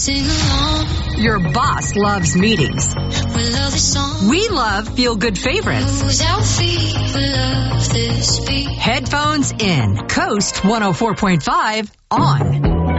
Sing along. Your boss loves meetings. We love this song. We love feel-good favorites. Lose our feet. We love this beat. Headphones in. Coast 104.5 on.